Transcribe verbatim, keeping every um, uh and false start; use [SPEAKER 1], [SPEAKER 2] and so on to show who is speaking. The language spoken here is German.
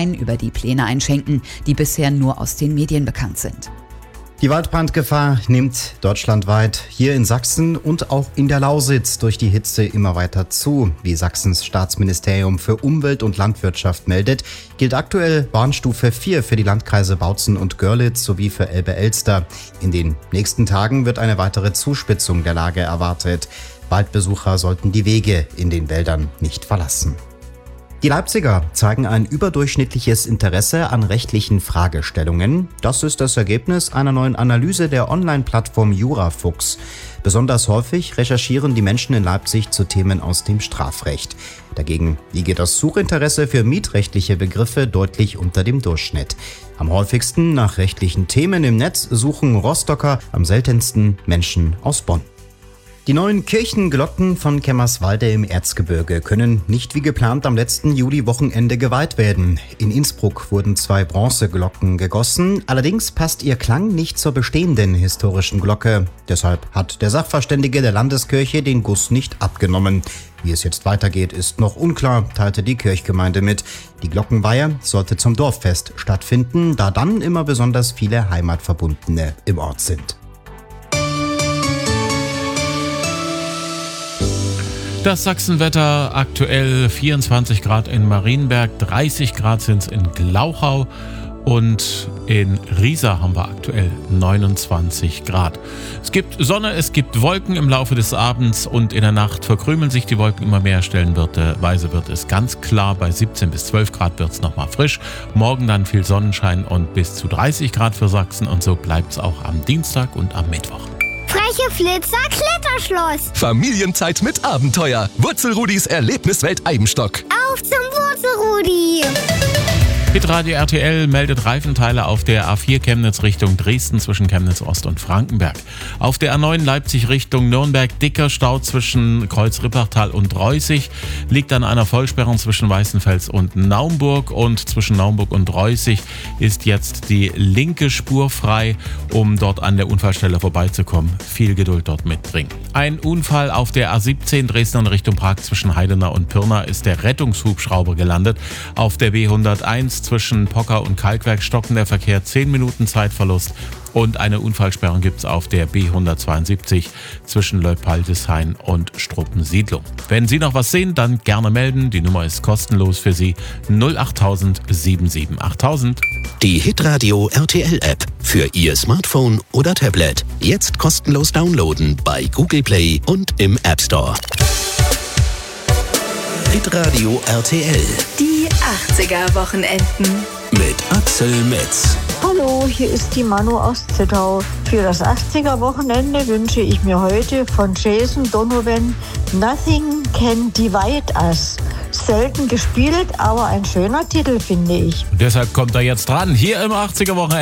[SPEAKER 1] Wein über die Pläne einschenken, die bisher nur aus den Medien bekannt sind.
[SPEAKER 2] Die Waldbrandgefahr nimmt deutschlandweit, hier in Sachsen und auch in der Lausitz durch die Hitze immer weiter zu. Wie Sachsens Staatsministerium für Umwelt und Landwirtschaft meldet, gilt aktuell Warnstufe vier für die Landkreise Bautzen und Görlitz sowie für Elbe-Elster. In den nächsten Tagen wird eine weitere Zuspitzung der Lage erwartet. Waldbesucher sollten die Wege in den Wäldern nicht verlassen. Die Leipziger zeigen ein überdurchschnittliches Interesse an rechtlichen Fragestellungen. Das ist das Ergebnis einer neuen Analyse der Online-Plattform Jurafuchs. Besonders häufig recherchieren die Menschen in Leipzig zu Themen aus dem Strafrecht. Dagegen liege das Suchinteresse für mietrechtliche Begriffe deutlich unter dem Durchschnitt. Am häufigsten nach rechtlichen Themen im Netz suchen Rostocker, am seltensten Menschen aus Bonn. Die neuen Kirchenglocken von Kemmerswalde im Erzgebirge können nicht wie geplant am letzten Juli-Wochenende geweiht werden. In Innsbruck wurden zwei Bronzeglocken gegossen, allerdings passt ihr Klang nicht zur bestehenden historischen Glocke. Deshalb hat der Sachverständige der Landeskirche den Guss nicht abgenommen. Wie es jetzt weitergeht, ist noch unklar, teilte die Kirchgemeinde mit. Die Glockenweihe sollte zum Dorffest stattfinden, da dann immer besonders viele Heimatverbundene im Ort sind.
[SPEAKER 3] Das Sachsenwetter aktuell vierundzwanzig Grad in Marienberg, dreißig Grad sind es in Glauchau und in Riesa haben wir aktuell neunundzwanzig Grad. Es gibt Sonne, es gibt Wolken im Laufe des Abends und in der Nacht verkrümeln sich die Wolken immer mehr. Stellenweise wird es ganz klar, bei siebzehn bis zwölf Grad wird es nochmal frisch. Morgen dann viel Sonnenschein und bis zu dreißig Grad für Sachsen und so bleibt es auch am Dienstag und am Mittwoch.
[SPEAKER 4] Freche Flitzer Kletterschloss.
[SPEAKER 5] Familienzeit mit Abenteuer. Wurzelrudis Erlebniswelt Eibenstock.
[SPEAKER 4] Auf zum Wurzelrudi.
[SPEAKER 3] Hitradio R T L meldet Reifenteile auf der A vier Chemnitz Richtung Dresden zwischen Chemnitz Ost und Frankenberg. Auf der A neun Leipzig Richtung Nürnberg dicker Stau zwischen Kreuz-Rippertal und Reußig. Liegt an einer Vollsperrung zwischen Weißenfels und Naumburg. Und zwischen Naumburg und Reußig ist jetzt die linke Spur frei, um dort an der Unfallstelle vorbeizukommen. Viel Geduld dort mitbringen. Ein Unfall auf der A siebzehn Dresden in Richtung Prag zwischen Heidenau und Pirna ist der Rettungshubschrauber gelandet. Auf der B hunderteins zwischen Pocker und Kalkwerk stocken der Verkehr, zehn Minuten Zeitverlust und eine Unfallsperrung gibt es auf der B hundertzweiundsiebzig zwischen Leupaldeshain und Struppensiedlung. Wenn Sie noch was sehen, dann gerne melden. Die Nummer ist kostenlos für Sie null acht tausend sieben sieben achttausend.
[SPEAKER 5] Die Hitradio R T L App für Ihr Smartphone oder Tablet. Jetzt kostenlos downloaden bei Google Play und im App Store. Hitradio R T L.
[SPEAKER 6] Die achtziger-Wochenenden.
[SPEAKER 5] Mit Axel Metz.
[SPEAKER 7] Hallo, hier ist die Manu aus Zittau. Für das achtziger-Wochenende wünsche ich mir heute von Jason Donovan Nothing Can Divide Us. Selten gespielt, aber ein schöner Titel, finde ich.
[SPEAKER 3] Deshalb kommt er jetzt dran, hier im achtziger-Wochenende.